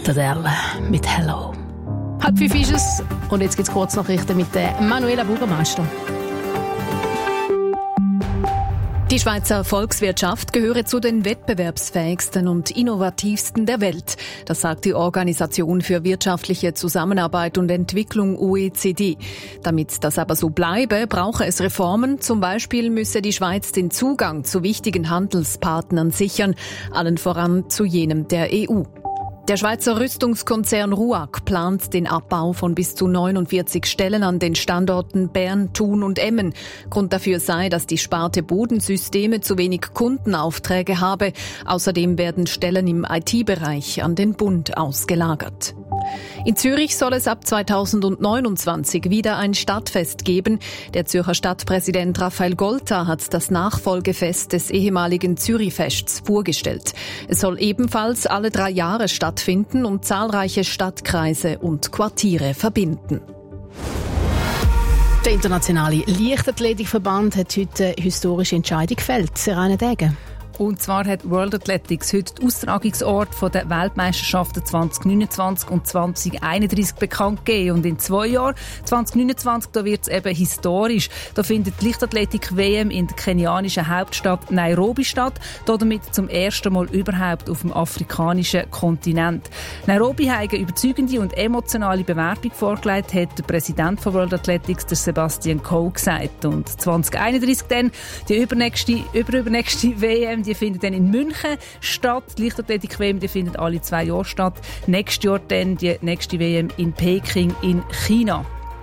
Adele mit «Hello». 4:30 ist es und jetzt gibt es Kurznachrichten mit der Manuela Bürgermeister. Die Schweizer Volkswirtschaft gehöre zu den wettbewerbsfähigsten und innovativsten der Welt. Das sagt die Organisation für wirtschaftliche Zusammenarbeit und Entwicklung OECD. Damit das aber so bleibe, brauche es Reformen. Zum Beispiel müsse die Schweiz den Zugang zu wichtigen Handelspartnern sichern, allen voran zu jenem der EU. Der Schweizer Rüstungskonzern RUAG plant den Abbau von bis zu 49 Stellen an den Standorten Bern, Thun und Emmen. Grund dafür sei, dass die Sparte Bodensysteme zu wenig Kundenaufträge habe. Außerdem werden Stellen im IT-Bereich an den Bund ausgelagert. In Zürich soll es ab 2029 wieder ein Stadtfest geben. Der Zürcher Stadtpräsident Raphael Golta hat das Nachfolgefest des ehemaligen Zürichfests vorgestellt. Es soll ebenfalls alle 3 Jahre stattfinden und zahlreiche Stadtkreise und Quartiere verbinden. Der internationale Leichtathletikverband hat heute eine historische Entscheidung gefällt. Serena Degen. Und zwar hat World Athletics heute den Austragungsort der Weltmeisterschaften 2029 und 2031 bekannt gegeben. Und in 2 Jahren, 2029, da wird es eben historisch. Da findet die Leichtathletik-WM in der kenianischen Hauptstadt Nairobi statt. Damit zum ersten Mal überhaupt auf dem afrikanischen Kontinent. Nairobi hat eine überzeugende und emotionale Bewerbung vorgelegt, hat der Präsident von World Athletics, der Sebastian Coe, gesagt. Und 2031 dann, die übernächste WM, die findet dann in München statt. Die Leichtathletik-WM, die findet alle 2 Jahre statt. Nächstes Jahr dann die nächste WM in Peking in China.